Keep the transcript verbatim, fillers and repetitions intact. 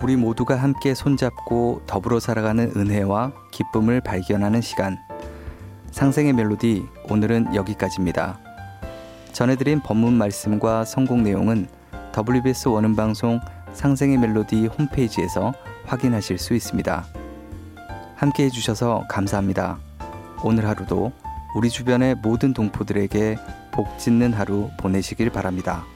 우리 모두가 함께 손잡고 더불어 살아가는 은혜와 기쁨을 발견하는 시간. 상생의 멜로디, 오늘은 여기까지입니다. 전해드린 본문 말씀과 성공 내용은 더블유비에스 원음방송 상생의 멜로디 홈페이지에서 확인하실 수 있습니다. 함께 해주셔서 감사합니다. 오늘 하루도 우리 주변의 모든 동포들에게 복 짓는 하루 보내시길 바랍니다.